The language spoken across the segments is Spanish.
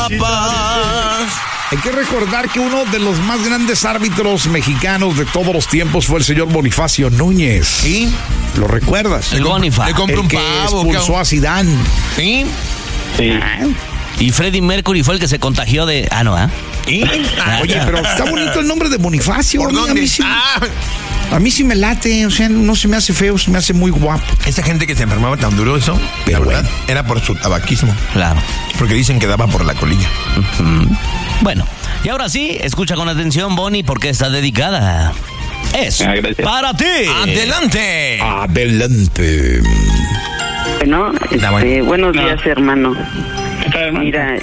Chiapas. Hay que recordar que uno de los más grandes árbitros mexicanos de todos los tiempos fue el señor Bonifacio Núñez. ¿Sí? ¿Lo recuerdas? El Bonifacio. Le compró el un que pavo. Expulsó a Zidane. ¿Sí? Sí. Y Freddie Mercury fue el que se contagió de... ¿Sí? Oye, pero está bonito el nombre de Bonifacio. ¿Por dónde? A mí sí me late, o sea, no se me hace feo, se me hace muy guapo. Esa gente que se enfermaba tan duro, eso, Pero la verdad, bueno. era por su tabaquismo. Claro. Porque dicen que daba por la colilla. Bueno, y ahora sí, escucha con atención, Bonnie, porque está dedicada. Es Gracias. para ti. ¡Adelante! Adelante. Bueno, buenos días, hermano. ¿Qué tal, hermano? Mira,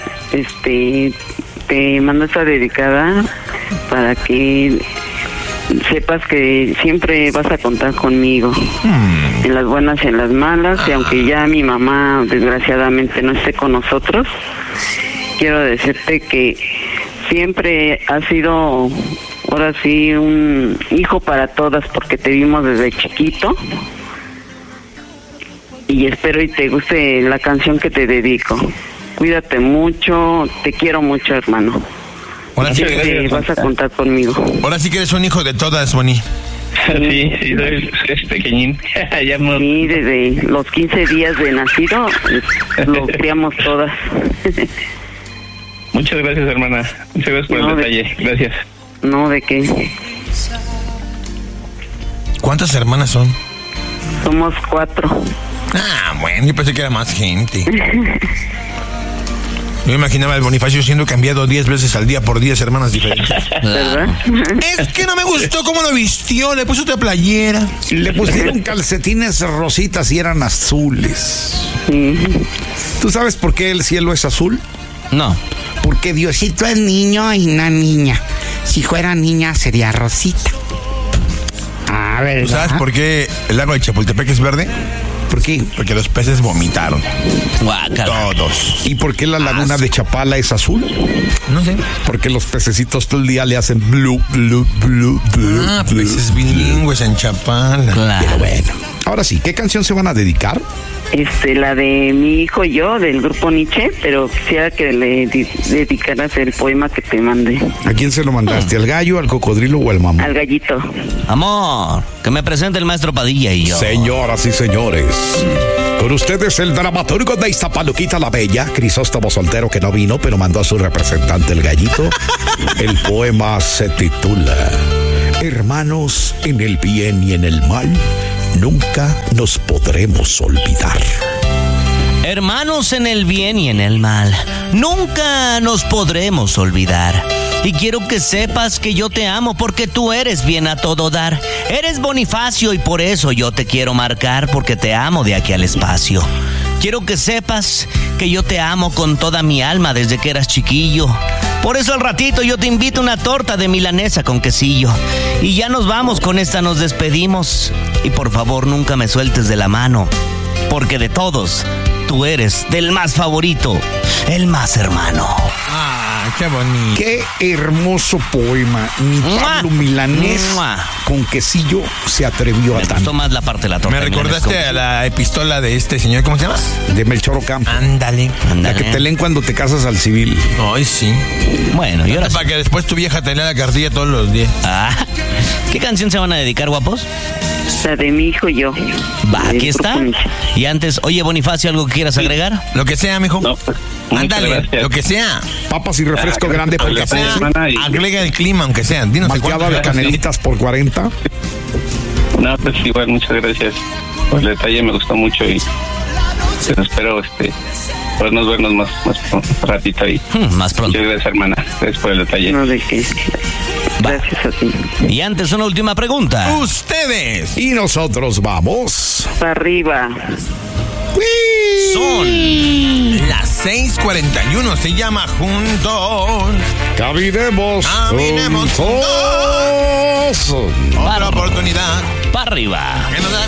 te mando esta dedicada para que sepas que siempre vas a contar conmigo, en las buenas y en las malas, y aunque ya mi mamá desgraciadamente no esté con nosotros, quiero decirte que siempre has sido, ahora sí, un hijo para todas, porque te vimos desde chiquito, y espero y te guste la canción que te dedico. Cuídate mucho, te quiero mucho, hermano. Ahora sí, Muchas Que gracias. vas a contar conmigo. ahora sí que eres un hijo de todas, Bonnie. Sí, es pequeñín. Ya no. Sí, desde los 15 días de nacido lo criamos todas. Muchas gracias, hermana. Muchas gracias por No, el de- detalle. Gracias. No, ¿de qué? ¿Cuántas hermanas son? Somos 4. Bueno, yo pensé que era más gente. Yo imaginaba al Bonifacio siendo cambiado 10 veces al día por 10 hermanas diferentes. ¿Verdad? Es que no me gustó cómo lo vistió, le puso otra playera. Le pusieron calcetines rositas y eran azules. Sí. ¿Tú sabes por qué el cielo es azul? No. Porque Diosito es niño y no niña. Si fuera niña sería rosita. A ver. ¿Tú sabes por qué el lago de Chapultepec es verde? ¿Por qué? Porque los peces vomitaron. Guácala. Todos. ¿Y por qué la laguna de Chapala es azul? No sé. Porque los pececitos todo el día le hacen blu, blu, blu, blu. Peces bilingües en Chapala. Claro. Bueno, ahora sí, ¿qué canción se van a dedicar? La de mi hijo y yo, del grupo Nietzsche, pero quisiera que le dedicaras el poema que te mandé. ¿A quién se lo mandaste? ¿Al gallo, al cocodrilo o al mamón? Al gallito. Amor, que me presente el maestro Padilla y yo. Señoras y señores, con ustedes el dramaturgo de Iztapaluquita la Bella, Crisóstomo Soltero, que no vino, pero mandó a su representante el gallito. El poema se titula Hermanos en el bien y en el mal, nunca nos podremos olvidar. Hermanos en el bien y en el mal, nunca nos podremos olvidar. Y quiero que sepas que yo te amo porque tú eres bien a todo dar. Eres Bonifacio y por eso yo te quiero marcar, porque te amo de aquí al espacio. Quiero que sepas que yo te amo con toda mi alma desde que eras chiquillo. Por eso al ratito yo te invito una torta de milanesa con quesillo. Y ya nos vamos, con esta nos despedimos. Y por favor nunca me sueltes de la mano, porque de todos tú eres del más favorito, el más hermano. Qué bonito. Qué hermoso poema. Ni Pablo Milanés con quesillo se atrevió a Me gustó tanto. más la parte de la torta. Me de milanesa recordaste con a la epístola de este señor, ¿cómo se llama? De Melchor Ocampo. Ándale. La Ándale. que te leen cuando te casas al civil. Ay, sí. Bueno, y ahora sí. Para que después tu vieja te lea la cartilla todos los días. ¿Qué canción se van a dedicar, guapos? La de mi hijo y yo. Va, del aquí grupo está. Nietzsche. Y antes, oye, Bonifacio, ¿algo que quieras agregar? Lo que sea, mijo. No, pues, muchas Ándale, gracias. lo que sea. Papas y refresco grande por Aunque Gracias, sea, hermana, y- agrega el clima, aunque sea. Dinos el malteada cuánto. de canelitas por 40. No, pues igual, muchas gracias por el detalle, me gustó mucho y pues, espero podernos vernos más ratito ahí. Más pronto. Muchas gracias, hermana. Gracias por el detalle. No, de qué. Gracias a ti. Y antes, una última pregunta. Ustedes. Y nosotros vamos. Para arriba. Son las 6:41. Se llama Juntos. Caminemos. Caminemos juntos. Otra oportunidad Para arriba. que nos da